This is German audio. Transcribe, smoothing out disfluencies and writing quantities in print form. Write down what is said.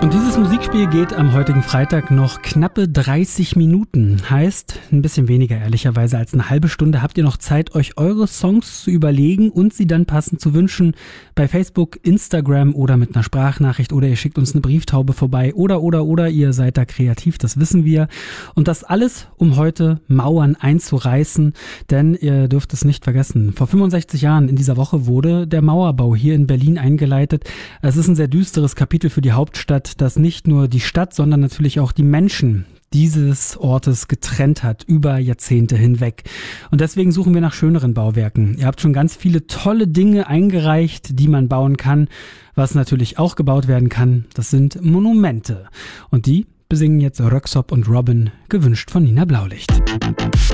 Und dieses Musikspiel geht am heutigen Freitag noch knappe 30 Minuten. Heißt, ein bisschen weniger ehrlicherweise als eine halbe Stunde habt ihr noch Zeit, euch eure Songs zu überlegen und sie dann passend zu wünschen. Bei Facebook, Instagram oder mit einer Sprachnachricht oder ihr schickt uns eine Brieftaube vorbei oder ihr seid da kreativ, das wissen wir. Und das alles, um heute Mauern einzureißen, denn ihr dürft es nicht vergessen. Vor 65 Jahren in dieser Woche wurde der Mauerbau hier in Berlin eingeleitet. Es ist ein sehr düsteres Kapitel für die Hauptstadt, das nicht nur die Stadt, sondern natürlich auch die Menschen dieses Ortes getrennt hat, über Jahrzehnte hinweg. Und deswegen suchen wir nach schöneren Bauwerken. Ihr habt schon ganz viele tolle Dinge eingereicht, die man bauen kann. Was natürlich auch gebaut werden kann, das sind Monumente. Und die besingen jetzt Röksop und Robin, gewünscht von Nina Blaulicht.